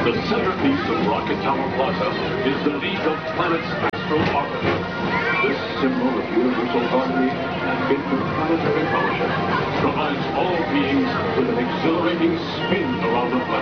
The centerpiece of Rocket Tower Plaza is the League of Planets Astral Orbiter. This symbol of universal harmony and interplanetary fellowship provides all beings with an exhilarating spin around the planet.